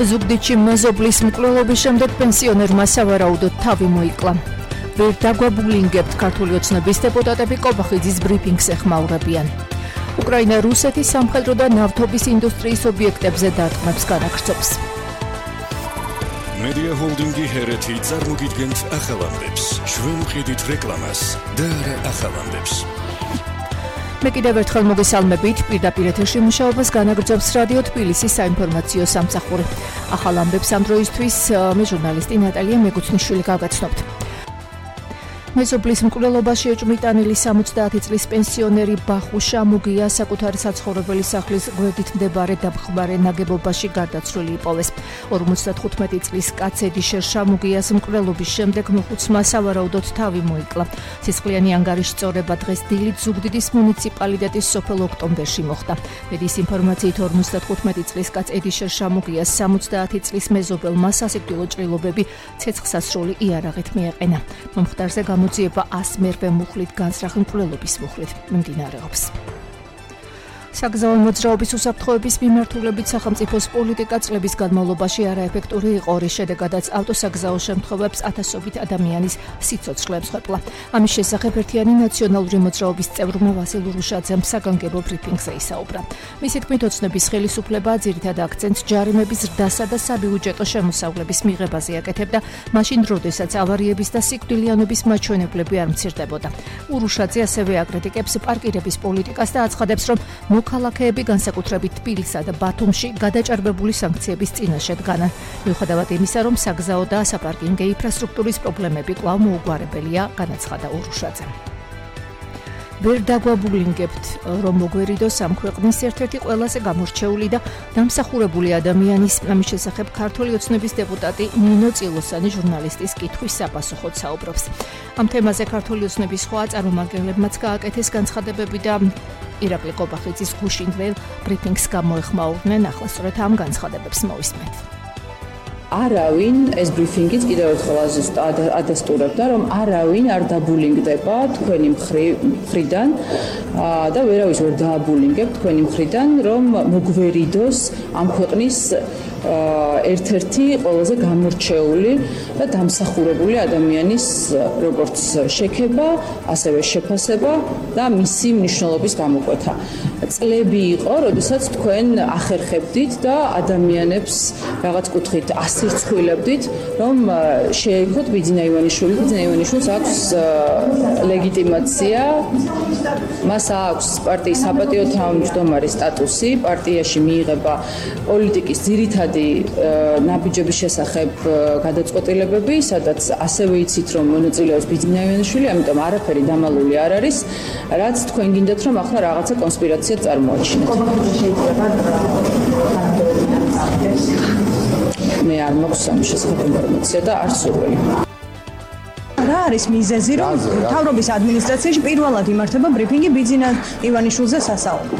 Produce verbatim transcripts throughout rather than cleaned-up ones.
ზუგდიდში მეზობლის მკვლელობის შემდეგ პენსიონერმა სავარაუდოდ თავი მოიკლა. ვერ დაგვაბულინგებთ ქართული ოცნების დეპუტატები კობახიძის ბრიფინგს ეხმაურებიან. უკრაინა რუსეთის სამხედრო და ნავთობის ინდუსტრიის ობიექტებზე დარტყმებს განაგრძობს. Media Holdingi ჰერეთი წარმოგიდგენთ ახალამდებს, შვენყიდით რეკლამას და არა ახალამდებს. მე კიდევ ერთხელ მოგესალმებით, პირდაპირ ეთერში მუშაობას განაგრძობს რადიო თბილისის საინფორმაციო სამსახური. ახალ ამბებს ამ დროისთვის მე ჟურნალისტი ნატალია მეგუცნიშვილი გავაცნობთ. მეზობლის მკვლელობაში ეჭვმიტანილი სამოცდაათი წლის პენსიონერი ბახუშა მუგია საკუთარი საცხოვრებელი სახლის გვერდით მდებარე დამხმარე ნაგებობაში გარდაცვლილი იპოვეს. ორმოცდათხუთმეტი წლის კაც ედიშერ შამუგიას მკვლელობის შემდეგ მოხუცმა სავარაუდოდ თავი მოიკლა. სისხლიანი ანგარიშწორება დღეს დილით ზუგდიდის მუნიციპალიტეტის სოფელ ოქტომბერში მოხდა. მედიის ინფორმაციით ორმოცდათხუთმეტი წლის კაც ედიშერ შამუგიას სამოცდაათი წლის მეზობელმა სასიკვდილო ჭრილობები ცეცხლსასროლი იარაღით მიეყენა. მომხდარზე გამოძიება ას მერვე მუხლით განსრახ მკვლელობის მუხლით მიმდინარეობს. საგზაო მოძრაობის უსაფრთხოების მიმართულებით სახელმწიფოს პოლიტიკა წლების განმავლობაში არაეფექტური იყო, რის შედეგადაც ავტოსაგზაო შემთხვევებს ათასობით ადამიანის სიცოცხლე ემსხვერპლა. ამის შესახებ ერთიანი ნაციონალური მოძრაობის წევრმა ვასილ ურუშაძემ საგანგებო ბრიფინგზე ისაუბრა. მისი თქმით, ოცნების ხელისუფლება ძირითად აქცენტს ჯარიმების ზრდასა და საბიუჯეტო შემოსავლების მიღებაზე აკეთებდა, მაშინ როდესაც ავარიების და სიკვდილიანობის მაჩვენებლები არ მცირდებოდა. ურუშაძე ასევე აკრიტიკებს პარკირების პოლიტიკას და აცხადებს, რომ მოქალაქეები განსაკუთრებით თბილისსა და ბათუმში გადაჭარბებული სანქციების წინაშე დგანან. მიუხედავად იმისა, რომ საგზაო და საპარკინგო ინფრასტრუქტურის პრობლემები კვლავ მოუგვარებელია, განაცხადა ურუშაძემ. ვერ დაგვაბულინგებთ, რომ მოგვერიდოს ამ ქვეყნის ერთ-ერთი ყველაზე გამორჩეული და დამსახურებული ადამიანის, ამის შესახებ ქართული ოცნების დეპუტატი ნინო წილოსანი ჟურნალისტის კითხვის საპასუხოდ საუბრობს. ამ თემაზე ქართული ოცნების სხვა წარმომადგენლებმაც გააკეთეს განცხადებები და ირაკლი კობახიძის გუშინ ველ ბრიფინგს გამოეხმაურნენ. ახლა სწორედ ამ განცხადებებს მოვისმენთ. არავინ ეს ბრიფინგიც კიდევ ერთხელ ადასტურებდა, რომ არავინ არ დაბულინგდება თქვენი მხრიდან და ვერავის ვერ დააბულინგებ თქვენი მხრიდან, რომ მოგვერიდოს ამ ქვეყნის ერთ-ერთი ყველაზე გამორჩეული და დამსახურებული ადამიანის როგორც შექება, ასევე შეფასება და მისი მნიშვნელობის გამოკვეთა. წლები იყო, როდესაც თქვენ ახერხებდით და ადამიანებს რაღაც კუთხით ასირცხვილებდით, რომ შეექოთ ბიძინა ივანიშვილი. ბიძინა ივანიშვილს აქვს ლეგიტიმაცია, მას აქვს პარტიის საპატიო თავმჯდომარის სტატუსი, პარტიაში მიიღება პოლიტიკის ძირითადი ნაბიჯების შესახებ გადაწყვეტილებები, სადაც ასევე იცით, რომ მონაწილეობს ბიძინა ივანიშვილი, ამიტომ არაფერი დამალული არ არის, რაც თქვენ გინდათ, რომ ახლა რაღაცა კონსპირაცია წარმოაჩინოთ. მე არ მაქვს ამ შესახებ ინფორმაცია და არ სურვილი. რა არის მიზეზი, რომ მთავრობის ადმინისტრაციაში პირველად იმართება ბრიფინგი ბიძინა ივანიშვილზე სასაუბრო?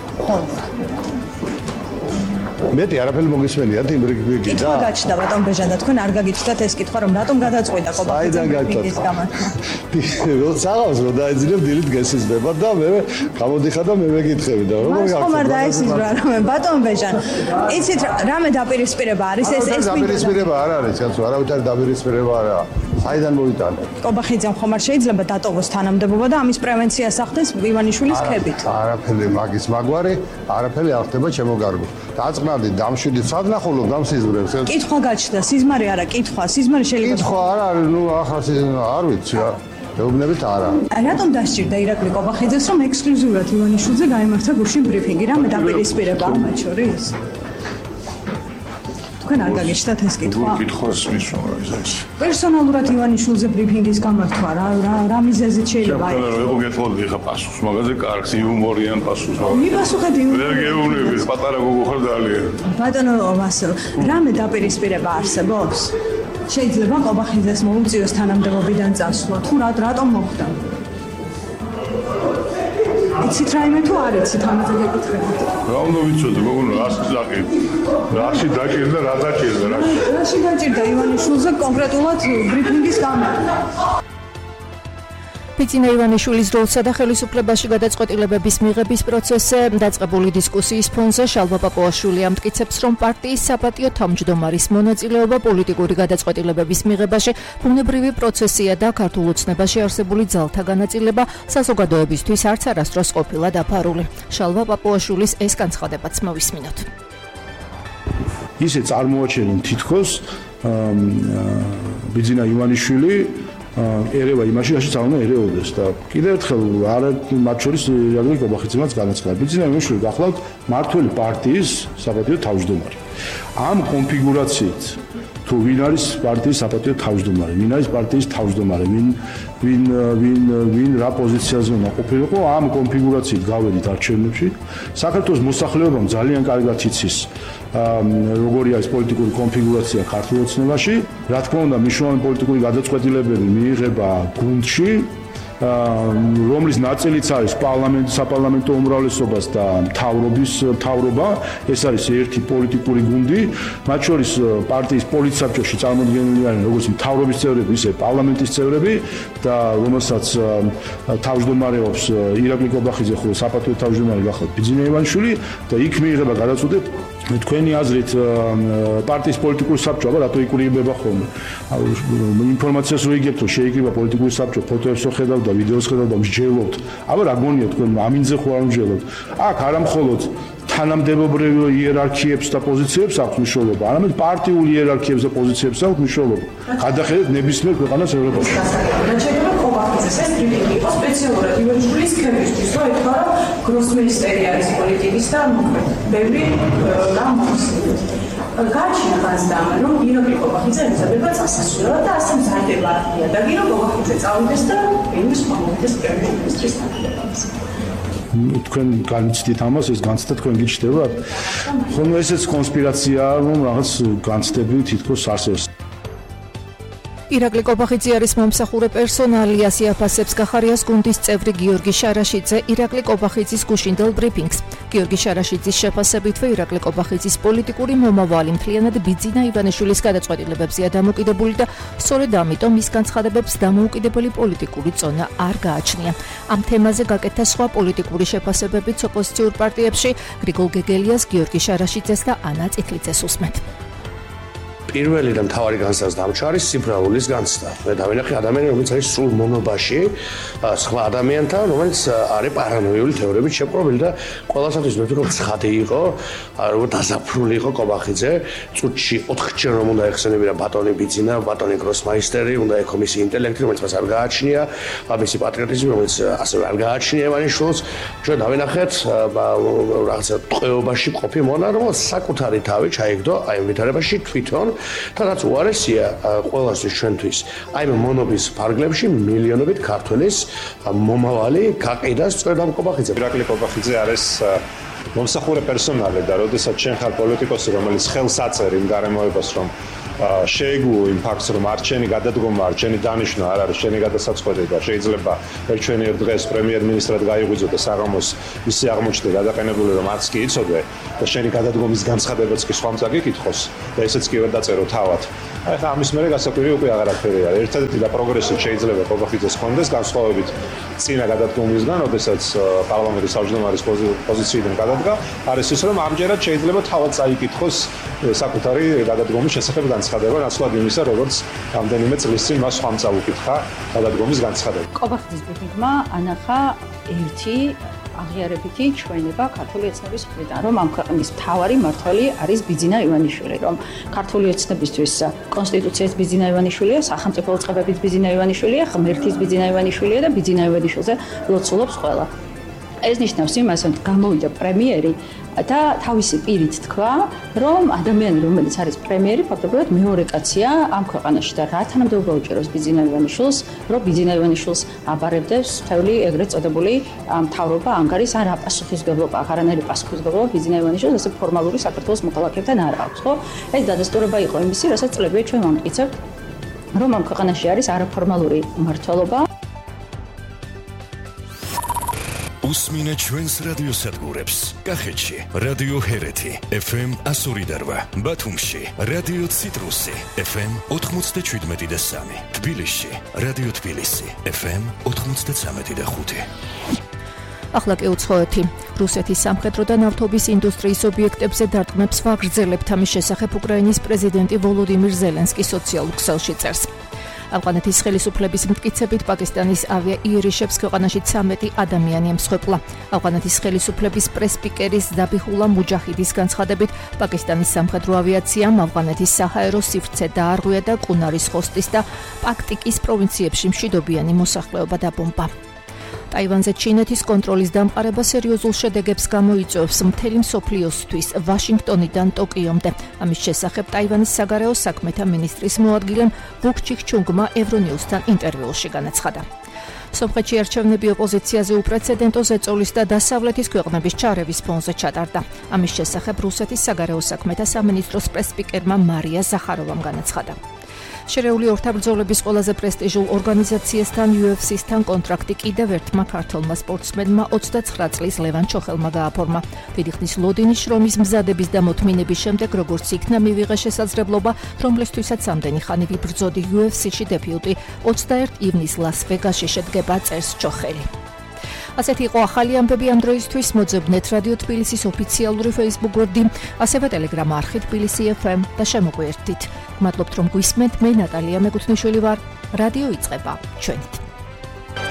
მეტი არაფერი მოგისმენიათ იმ ბრიფინგში და კითხვა გაჩნდა ბატონ ბეჟან და თქვენ არ გაგიცდათ ეს კითხვა, რომ რატომ გადაწყვიტა კობახიძე ბრიფინგის გამართვა? საღავს რომ დაეძინებ დილით გესიზდება და მე გამოდიხარ და მე მეკითხები და როგორ გახსოვს? ხომ არ დაესიზრა რამე ბატონ ბეჟან. იცით რამე დაპირისპირება არის ეს ეს დაპირისპირება არ არის, კაცო, არავითარი დაპირისპირება არა. საიდან მოიტანე? კობახიძემ ხომ არ შეიძლება დატოვოს თანამდებობა და ამის პრევენციას ახდენს ივანიშვილის ქებით? არაფერი მაგის მაგვარი, არაფერი არ ხდება ჩემო გარკვევ. დაწყნადი დამშვიდი სადნახულობ დამსიზმრებს. კითხვა გაჩნდა, სიზმარი არა, კითხვა, სიზმარი შეიძლება. კითხვა არ არის, ნუ ახლა არ ვიცი რა. მეუბნებით არა. რატომ დასჭირდა ირაკლი კობახიძეს, რომ ექსკლუზიურად ივანიშვილზე გაიმართა გუშინ ბრიფინგი? რამე დაპირისპირება ამათ შორის? თქვენ არ გაგეჩნდათ ეს კითხვა? კითხოს მისვლა ეს. პერსონალურად ივანიშვილზე ბრიფინგის გამართვა რა რა რა მიზეზით შეიძლება აი? εγώ გეთხოვდი ხა პასუხს, მაგაზე კარგს იუმორიან პასუხს. მიპასუხეთ იუმორიან. ვერ გეუბნები, პატარა გოგო ხარ ძალიან. ბატონო ვასილ, რამე დაპირისპირება არსებობს? შეიძლება კობახიძეს მოუწიოს თანამდებობიდან წასვლა, თუ რატომ მოხდა? იცით რაიმე თუ არ იცით ამაზე გეკითხებით? რა უნდა ვიცოდე, გოგონო, რას დაჭირდა? რაში დაჭირდა, რა დაჭირდა, რაში? რაში დაჭირდა ივანიშვილზე კონკრეტულად ბრიფინგის გამართვა? ბიძინა ივანიშვილის როლსა და ხელისუფლებაში გადაწყვეტილებების მიღების პროცესზე დაწყებული დისკუსიის ფონზე შალვა პაპუაშვილი ამტკიცებს, რომ პარტიის საპატიო თავმჯდომარის მონაწილეობა პოლიტიკური გადაწყვეტილებების მიღებაში ბუნებრივი პროცესია და ქართულ ოცნებაში არსებული ძალთა განაწილება საზოგადოებისთვის არც არასდროს ყოფილა დაფარული. შალვა პაპუაშვილის ეს განცხადებაც მოვისმინოთ. ისე წარმოაჩენენ თითქოს ბიძინა ივანიშვილი ერევა იმაში, რაშიც არ უნდა ერეოდეს და კიდევ ერთხელ არა მათ შორის ირაკლი კობახიძემაც განაცხადა. ბიძინა ივანიშვილი გახლავთ მართველი პარტიის საპატიო თავმჯდომარე. ამ კონფიგურაციით თუ ვინ არის პარტიის საპატიო თავმჯდომარე, ვინ არის პარტიის თავმჯდომარე, ვინ ვინ ვინ ვინ რა პოზიციაზე უნდა ყოფილიყო, ამ კონფიგურაციით გავედით არჩევნებში. საქართველოს მოსახლეობამ ძალიან კარგად იცის როგორი არის პოლიტიკური კონფიგურაცია ქართულ ოცნებაში. რა თქმა უნდა, მნიშვნელოვანი პოლიტიკური გადაწყვეტილებები მიიღება გუნდში, რომლის ნაწილიც არის პარლამენტ, საპარლამენტო უმრავლესობას და მთავრობის მთავრობა. ეს არის ერთი პოლიტიკური გუნდი, მათ შორის პარტიის პოლიტსაბჭოში წარმოდგენილი არიან როგორც მთავრობის წევრები, ისე პარლამენტის წევრები და რომელსაც თავმჯდომარეობს ირაკლი კობახიძე, ხოლო საპატიო თავმჯდომარე გახლავთ ბიძინა ივანიშვილი და იქ მიიღება გადაწყვეტილება თქვენი აზრით პარტიის პოლიტიკური საბჭო, აბა რატო იკურიება ხოლმე? ინფორმაციას რო იგებთ, რომ შეიკრიბა პოლიტიკური საბჭო, ფოტოებს ხედავ და ვიდეოს ხედავ და მსჯელობთ. აბა რა გონია თქვენ ამინძე ხო არ მსჯელობთ? აქ არა მხოლოდ თანამდებობრივ იერარქიებს და პოზიციებს აქვს მნიშვნელობა, არამედ პარტიულ იერარქიებს და პოზიციებს აქვს მნიშვნელობა. გადახედეთ ნებისმიერ ქვეყანას ევროპაში. შეიძლება კობახიძეს ეს კრიტიკი იყო სპეციალურად ივანიშვილის სქემისთვის, რომ ეთქვა, რომ გროსმინისტერი არის პოლიტიკის და ბევრი გამოსვლით. გაჩნდა განსდამ, რომ ირაკლი კობახიძე ემსახურება წასასვლელად და ასე მზადდება იადაგი, რომ კობახიძე წავიდეს და იმის მომentes პრემიერ-მინისტრის თანამდებობას. თქვენ განიცდით ამას, ეს განცდა თქვენ გიჩნდებათ? ხოლმე ესეც კონსპირაციაა, რომ რაღაც განცდები თითქოს არსებობს. ირაკლი კობახიძე არის მომსახურე პერსონალი, ასე აფასებს გახარიას გუნდის წევრი გიორგი შარაშიძე ირაკლი კობახიძის გუშინდელ ბრიფინგს. გიორგი შარაშიძის შეფასებითვე ირაკლი კობახიძის პოლიტიკური მომავალი მთლიანად ბიძინა ივანიშვილის გადაწყვეტილებებზეა დამოკიდებული და სწორედ ამიტომ მის განცხადებებს დამოუკიდებელი პოლიტიკური წონა არ გააჩნია. ამ თემაზე გაკეთდა სხვა პოლიტიკური შეფასებებიც ოპოზიციურ პარტიებში, გრიგოლ გეგელიას, გიორგი შარაშიძეს და ანა წითლიძეს უსმენთ. პირველი და მთავარი განსაზღვრა დამჩა არის ციფრავულის განცდა. მე დავინახე ადამიანი, რომელიც არის სულ მონობაში სხვა ადამიანთან, რომელიც არის პარანოიული თეორიებით შეპყრობილი და ყველასათვის მე ვფიქრობ ცხადი იყო, რომ დაზაფრული იყო კობახიძე, წუთში ოთხჯერ რომ უნდა ეხსენებინა ბატონი ბიძინა, ბატონი გროსმაისტერი, უნდა ეკო მისი ინტელექტი, რომელიც მას არ გააჩნია, მისი პატრიოტიზმი, რომელიც ასევე არ გააჩნია ივანიშვილს. ჩვენ დავინახეთ რაღაცა ტყვეობაში მყოფი მონა, რომელიც საკუთარი თავი ჩაიგდო აი ამ ვითარებაში თვითონ და რაც უარესია ყველასთვის ჩვენთვის, აი მონობის ფარგლებში მილიონობით ქართველის მომავალი გაყიდა სწორედ ამ კობახიძემ. ირაკლი კობახიძე არის მომსახურე პერსონალი და როდესაც ჩვენ ხარ პოლიტიკოსი, რომელიც ხელს აწერ იმ გარემოებას, რომ შეეგუო იმ ფაქტს, რომ არჩენი გადადგომა, არჩენი დანიშვნა არ არის შენი გადასაწყვეტი და შეიძლება ერთჩვენიერ დღეს პრემიერ-მინისტრად გაიღვიძო და საღამოს ისე აღმოჩნდა გადაყენებული, რომ არც კი იცოდე და შენი გადადგომის განცხადებაც კი სხვამ წაგიკითხოს და ესეც კი ვერ დაწერო თავად. აი ხა ამის მერე გასაკვირი უკვე აღარაფერი არის. ერთადერთი და პროგრესი შეიძლება კობახიძეს ჰქონდეს განსხვავებით წინა გადადგომისგან, როდესაც პარლამენტის თავმჯდომარის პოზიციიდან გადადგა, არის ის, რომ ამჯერად შეიძლება თავად წაიკითხოს საკუთარი გადადგომის შესახებ განცხადება, ნაცვლად იმისა, როგორც რამდენიმე წლის წინ მას სხვამ წაუკითხა გადადგომის განცხადება. კობახიძის ბრიფინგმა ანახა ერთი აღიარებითი ჩვენება ქართული ოცნების მხრიდან, რომ ამ ქვეყნის მთავარი მმართველი არის ბიძინა ივანიშვილი, რომ ქართული ოცნებისთვის კონსტიტუციაც ბიძინა ივანიშვილია, სახელმწიფო უწყებებიც ბიძინა ივანიშვილია, ღმერთის ბიძინა ივანიშვილია და ბიძინა ივანიშვილზე ლოცულობს ყველა. ეს ნიშნავს იმას, რომ გამოვიდა პრემიერი და თავისი პირით თქვა, რომ ადამიანი, რომელიც არის პრემიერი, ფაქტობრივად მეორე კაცია ამ ქვეყანაში და რა თანამდებობა უჭერავს ბიძინა ივანიშვილს, რომ ბიძინა ივანიშვილს აბარებდეს მთელი ეგრეთ წოდებული მთავრობა, ანგარის ან რა პასუხისმგებლობა, აღარანაირი პასუხისმგებლობა ბიძინა ივანიშვილს ასე ფორმალური საქართველოს მოქალაქეებთან არ აქვს, ხო? ეს დადასტურება იყო იმისი, რასაც წლებია ჩვენ ვამტკიცებთ, რომ ამ ქვეყანაში არის არაფორმალური მმართველობა. უსმინე ჩვენს რადიოსადგურებს. კახეთში რადიო ჰერეთი ეფ ემ one oh two point eight, ბათუმში რადიო ციტრუსი ეფ ემ ninety-seven point three, თბილისში რადიო თბილისი ეფ ემ ninety-three point five. ახლა კი უცხოეთი. რუსეთის სამხედრო და ნავთობის ინდუსტრიის ობიექტებზე დარტყმებს ვაგრძელებთ. ამის შესახებ უკრაინის პრეზიდენტი ვოლოდიმირ ზელენსკი სოციალურ ქსელში წერს. ავღანეთის ხელისუფლების მტკიცებით პაკისტანის ავიაიერიშებს ქვეყანაში ცამეტი ადამიანი ემსხვერპლა. ავღანეთის ხელისუფლების პრესპიკერის ზაბიჰულა მუჯაჰიდის განცხადებით, პაკისტანის სამხედრო ავიაციამ ავღანეთის საჰაერო სივრცე დაარღვია და კუნარის ხოსტის და პაქტიკის პროვინციებში მშვიდობიანი მოსახლეობა დაბომბა. ტაივანზე ჩინეთის კონტროლის დამყარება სერიოზულ შედეგებს გამოიწვევს მთელი მსოფლიოსთვის ვაშინგტონიდან ტოკიომდე. ამის შესახებ ტაივანის საგარეო საქმეთა მინისტრის მოადგილემ ბუკ ჩიქჩუნგმა ევრონიუსთან ინტერვიუში განაცხადა. სომხეთში არჩევნები ოპოზიციაზე უპრეცედენტო ზეწოლის და დასავლეთის ქვეყნების ჩარევის ფონზე ჩატარდა. ამის შესახებ რუსეთის საგარეო საქმეთა სამინისტროს პრესპიკერმა მარია ზახაროვამ განაცხადა. შერეული ორთაბრძოლების ყველაზე პრესტიჟულ ორგანიზაციასთან იუ ეფ სი-სთან კონტრაქტი კიდევ ერთმა ქართველმა სპორტსმენმა ოცდაცხრა წლის ლევან ჩოხელმა გააფორმა. დიდი ხნის ლოდინის შრომის მზადების და მოთმინების შემდეგ, როგორც იქნა მივიღე შესაძლებლობა, რომლისთვისაც ამდენი ხანი ვიბრძოდი იუ ეფ სი-ში დებიუტი ოცდაერთი ივნისს ლას-ვეგასში შედგება წერს ჩოხელი. ასეთი იყო ახალი ამბები ამ დროისთვის. მოძებნეთ რადიო თბილისის ოფიციალური Facebook გვერდი, ასევე Telegram არხი თბილისი ეფ ემ და შემოგვიერთდით. მადლობთ რომ გვისმენთ. მე ნატალია მეკუთვნიშვილი ვარ. რადიო იწყება ჩვენით.